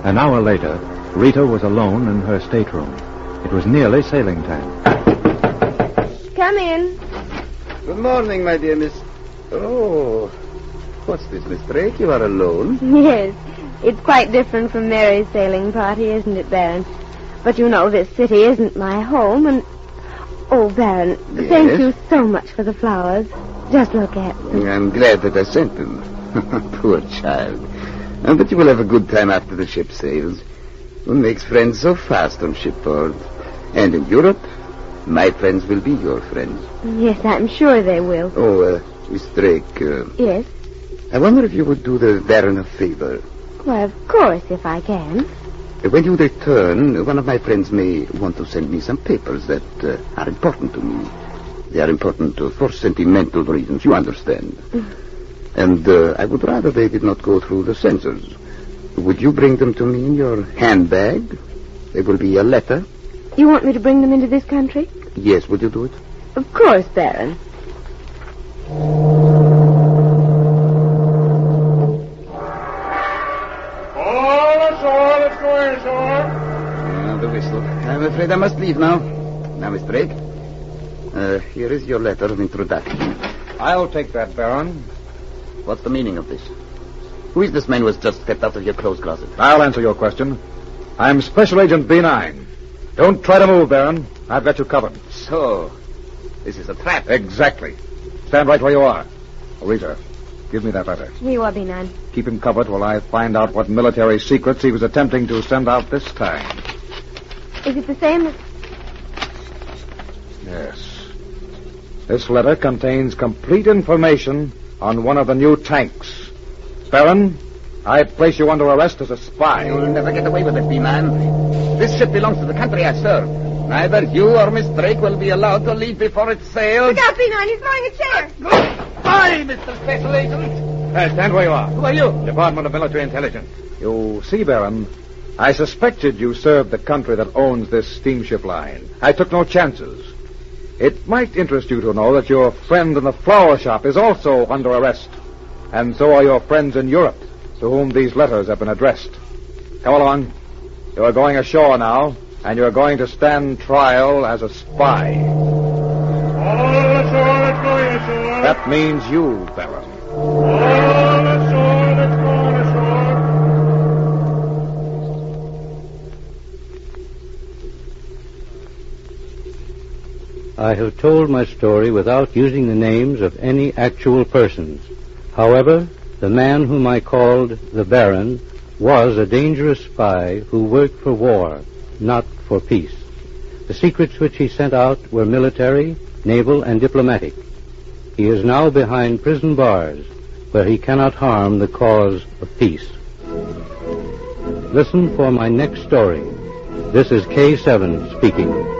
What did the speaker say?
An hour later, Rita was alone in her stateroom. It was nearly sailing time. Come in. Good morning, my dear Miss... Oh, what's this, Miss Drake? You are alone? Yes, it's quite different from Mary's sailing party, isn't it, Baron? But you know this city isn't my home, and... Oh, Baron, Yes? Thank you so much for the flowers. Just look at them. I'm glad that I sent them. Poor child. But you will have a good time after the ship sails. One makes friends so fast on shipboard. And in Europe, my friends will be your friends. Yes, I'm sure they will. Oh, Miss Drake. Yes? I wonder if you would do the Baron a favor. Why, of course, if I can. When you return, one of my friends may want to send me some papers that are important to me. They are important for sentimental reasons, you understand. And I would rather they did not go through the censors. Would you bring them to me in your handbag? They will be a letter. You want me to bring them into this country? Yes, would you do it? Of course, Baron. Let's go ashore. The whistle. I'm afraid I must leave now. Now, Miss Drake, here is your letter of introduction. I'll take that, Baron. What's the meaning of this? Who is this man who has just stepped out of your clothes closet? I'll answer your question. I'm Special Agent B9. Don't try to move, Baron. I've got you covered. So, this is a trap. Exactly. Stand right where you are. Rita, give me that letter. Here you are, B9. Keep him covered while I find out what military secrets he was attempting to send out this time. Is it the same as... Yes. This letter contains complete information on one of the new tanks. Baron, I place you under arrest as a spy. You'll never get away with it, B-Man. This ship belongs to the country I serve. Neither you or Miss Drake will be allowed to leave before it sails. Look out, B9, he's throwing a chair. Goodbye, Mr. Special Agent. Stand where you are. Who are you? Department of Military Intelligence. You see, Baron, I suspected you served the country that owns this steamship line. I took no chances. It might interest you to know that your friend in the flower shop is also under arrest. And so are your friends in Europe, to whom these letters have been addressed. Come along. You are going ashore now, and you are going to stand trial as a spy. Let's go ashore. That means you, Baron. Let's go ashore. I have told my story without using the names of any actual persons. However, the man whom I called the Baron was a dangerous spy who worked for war, not for peace. The secrets which he sent out were military, naval, and diplomatic. He is now behind prison bars, where he cannot harm the cause of peace. Listen for my next story. This is K7 speaking.